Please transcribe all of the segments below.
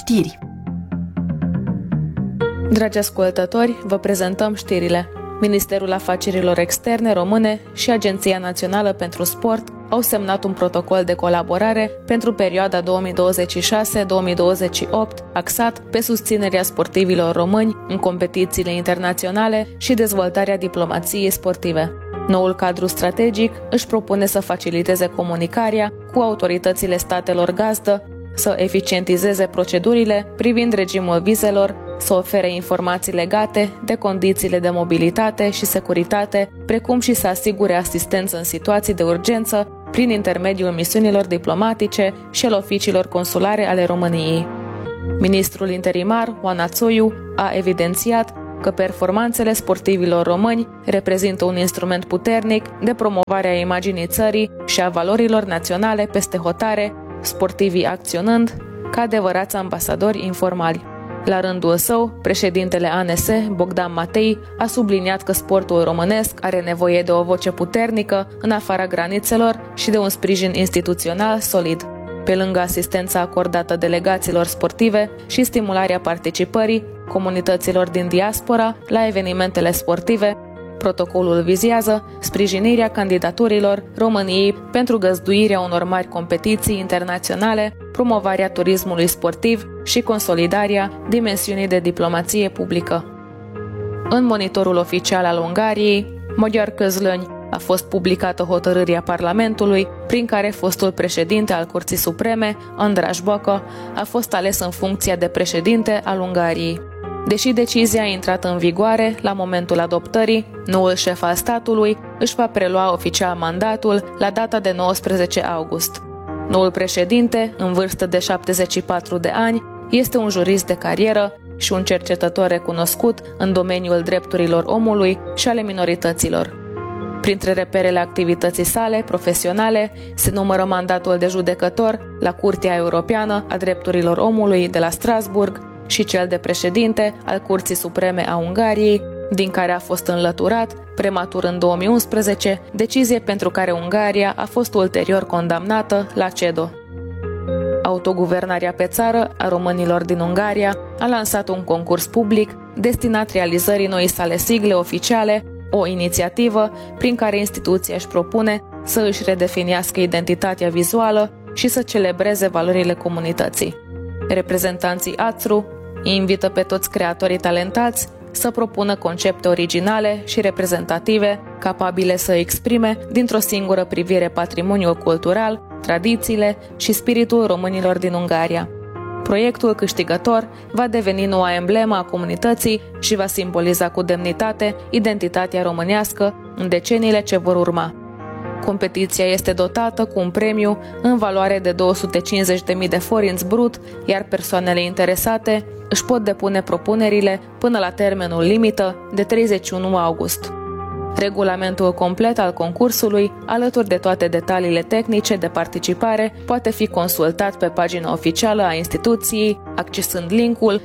Știri. Dragi ascultători, vă prezentăm știrile. Ministerul Afacerilor Externe române și Agenția Națională pentru Sport au semnat un protocol de colaborare pentru perioada 2026-2028, axat pe susținerea sportivilor români în competițiile internaționale și dezvoltarea diplomației sportive. Noul cadru strategic își propune să faciliteze comunicarea cu autoritățile statelor gazdă, să eficientizeze procedurile privind regimul vizelor, să ofere informații legate de condițiile de mobilitate și securitate, precum și să asigure asistență în situații de urgență prin intermediul misiunilor diplomatice și al oficiilor consulare ale României. Ministrul interimar, Oana Țoiu, a evidențiat că performanțele sportivilor români reprezintă un instrument puternic de promovare a imaginii țării și a valorilor naționale peste hotare, sportivii acționând ca adevărați ambasadori informali. La rândul său, președintele ANS, Bogdan Matei, a subliniat că sportul românesc are nevoie de o voce puternică în afara granițelor și de un sprijin instituțional solid. Pe lângă asistența acordată delegațiilor sportive și stimularea participării comunităților din diaspora la evenimentele sportive, protocolul vizează sprijinirea candidaturilor României pentru găzduirea unor mari competiții internaționale, promovarea turismului sportiv și consolidarea dimensiunii de diplomație publică. În monitorul oficial al Ungariei, Magyar Közlöny, a fost publicată hotărârea Parlamentului, prin care fostul președinte al Curții Supreme, András Baka, a fost ales în funcția de președinte al Ungariei. Deși decizia a intrat în vigoare la momentul adoptării, noul șef al statului își va prelua oficial mandatul la data de 19 august. Noul președinte, în vârstă de 74 de ani, este un jurist de carieră și un cercetător recunoscut în domeniul drepturilor omului și ale minorităților. Printre reperele activității sale profesionale se numără mandatul de judecător la Curtea Europeană a Drepturilor Omului de la Strasburg și cel de președinte al Curții Supreme a Ungariei, din care a fost înlăturat prematur în 2011, decizie pentru care Ungaria a fost ulterior condamnată la CEDO. Autoguvernarea pe țară a românilor din Ungaria a lansat un concurs public destinat realizării noii sale sigle oficiale, o inițiativă prin care instituția își propune să își redefinească identitatea vizuală și să celebreze valorile comunității. Reprezentanții ATRU invită pe toți creatorii talentați să propună concepte originale și reprezentative, capabile să exprime dintr-o singură privire patrimoniul cultural, tradițiile și spiritul românilor din Ungaria. Proiectul câștigător va deveni noua emblemă a comunității și va simboliza cu demnitate identitatea românească în deceniile ce vor urma. Competiția este dotată cu un premiu în valoare de 250.000 de forinți brut, iar persoanele interesate își pot depune propunerile până la termenul limită de 31 august. Regulamentul complet al concursului, alături de toate detaliile tehnice de participare, poate fi consultat pe pagina oficială a instituției, accesând linkul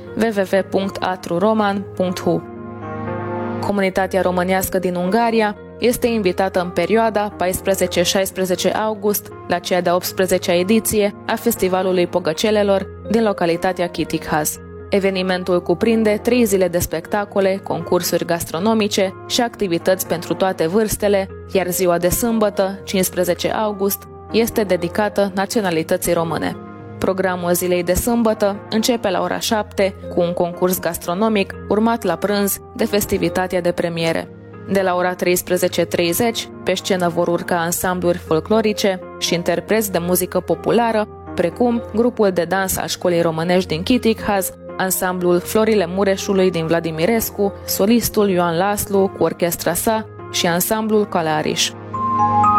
www.atruroman.hu. Comunitatea românească din Ungaria este invitată în perioada 14-16 august la cea de-a 18-a ediție a Festivalului Pogăcelelor din localitatea Kitikház. Evenimentul cuprinde 3 zile de spectacole, concursuri gastronomice și activități pentru toate vârstele, iar ziua de sâmbătă, 15 august, este dedicată naționalității române. Programul zilei de sâmbătă începe la ora 7 cu un concurs gastronomic, urmat la prânz de festivitatea de premiere. De la ora 13:30, pe scenă vor urca ansambluri folclorice și interpreți de muzică populară, precum grupul de dans al școlii românești din Kitikház, ansamblul Florile Mureșului din Vladimirescu, solistul Ioan Laslu cu orchestra sa și ansamblul Calariș.